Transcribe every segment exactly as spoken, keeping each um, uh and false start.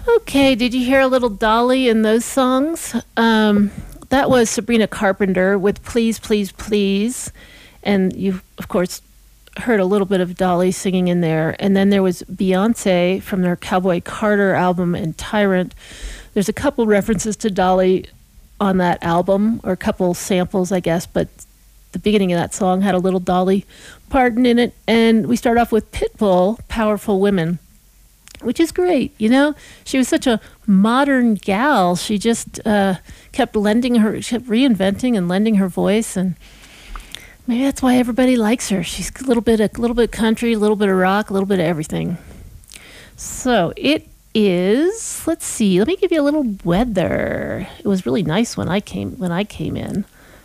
Okay, did you hear a little Dolly in those songs? Um, that was Sabrina Carpenter with Please, Please, Please. And you, of course, heard a little bit of Dolly singing in there. And then there was Beyonce from their Cowboy Carter album and Tyrant. There's a couple references to Dolly on that album, or a couple samples, I guess, but the beginning of that song had a little Dolly part in it. And we start off with Pitbull, Powerful Women, which is great. You know, she was such a modern gal. She just uh, kept lending her, she kept reinventing and lending her voice, and maybe that's why everybody likes her. She's a little bit, a little bit country, a little bit of rock, a little bit of everything. So it is. Let's see. Let me give you a little weather. It was really nice when I came when I came in.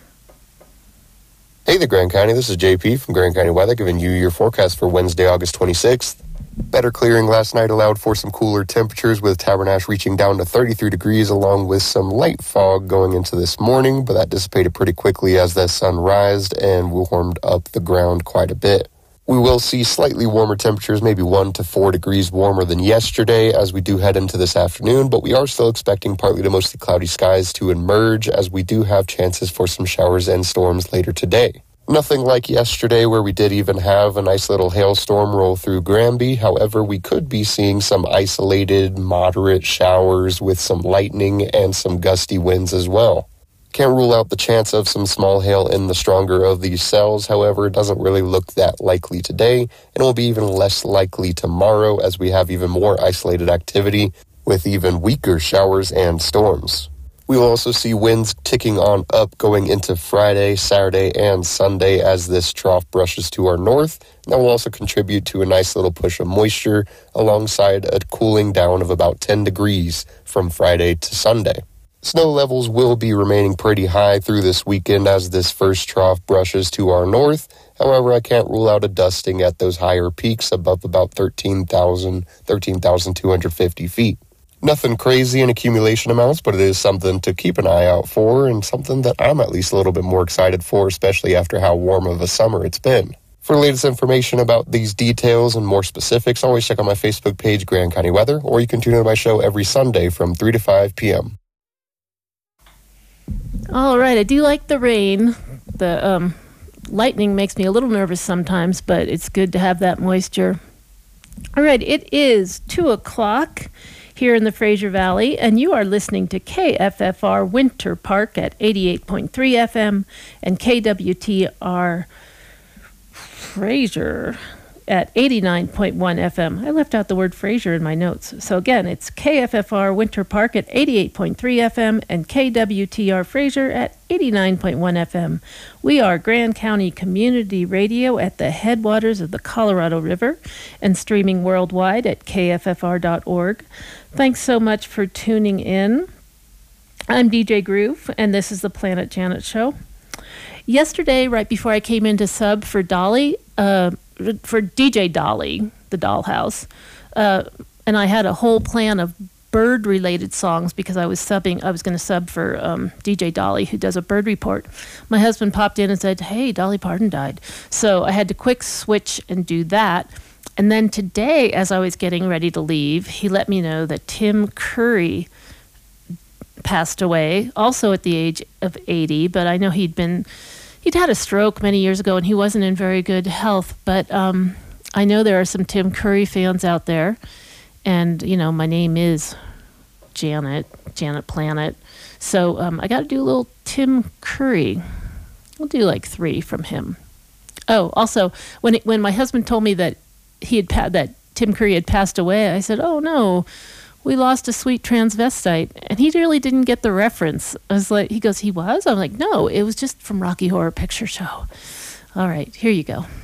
Hey there, Grand County. This is J P from Grand County Weather, giving you your forecast for Wednesday, August twenty-sixth. Better clearing last night allowed for some cooler temperatures, with Tabernash reaching down to thirty-three degrees, along with some light fog going into this morning, but that dissipated pretty quickly as the sun rised and warmed up the ground quite a bit. We will see slightly warmer temperatures, maybe one to four degrees warmer than yesterday as we do head into this afternoon, but we are still expecting partly to mostly cloudy skies to emerge, as we do have chances for some showers and storms later today. Nothing like yesterday, where we did even have a nice little hailstorm roll through Granby. However, we could be seeing some isolated, moderate showers with some lightning and some gusty winds as well. Can't rule out the chance of some small hail in the stronger of these cells. However, it doesn't really look that likely today, and it will be even less likely tomorrow, as we have even more isolated activity with even weaker showers and storms. We will also see winds ticking on up going into Friday, Saturday, and Sunday as this trough brushes to our north. That will also contribute to a nice little push of moisture alongside a cooling down of about ten degrees from Friday to Sunday. Snow levels will be remaining pretty high through this weekend as this first trough brushes to our north. However, I can't rule out a dusting at those higher peaks above about thirteen thousand, thirteen thousand two hundred fifty feet. Nothing crazy in accumulation amounts, but it is something to keep an eye out for, and something that I'm at least a little bit more excited for, especially after how warm of a summer it's been. For the latest information about these details and more specifics, always check out my Facebook page, Grand County Weather, or you can tune into my show every Sunday from three to five p.m. All right, I do like the rain. The um, lightning makes me a little nervous sometimes, but it's good to have that moisture. All right, it is two o'clock here in the Fraser Valley, and you are listening to K F F R Winter Park at eighty-eight point three F M and K W T R Fraser at eighty-nine point one F M. I left out the word Fraser in my notes. So again, it's K F F R Winter Park at eighty-eight point three F M and K W T R Fraser at eighty-nine point one F M. We are Grand County Community Radio at the headwaters of the Colorado River and streaming worldwide at K F F R dot org. Thanks so much for tuning in. I'm D J Groove, and this is the Planet Janet Show. Yesterday, right before I came in to sub for Dolly, uh, for D J Dolly, the dollhouse, uh, and I had a whole plan of bird-related songs because I was subbing. I was going to sub for um, D J Dolly, who does a bird report. My husband popped in and said, "Hey, Dolly Parton died," so I had to quick switch and do that. And then today, as I was getting ready to leave, he let me know that Tim Curry passed away, also at the age of eighty. But I know he'd been. He'd had a stroke many years ago, and he wasn't in very good health. But um, I know there are some Tim Curry fans out there. And, you know, my name is Janet, Janet Planet. So um, I got to do a little Tim Curry. I'll do like three from him. Oh, also, when it, when my husband told me that he had pa- that Tim Curry had passed away, I said, "Oh, no. We lost a sweet transvestite." And he really didn't get the reference. I was like, he goes, "He was?" I'm like, "No, it was just from Rocky Horror Picture Show." All right, here you go.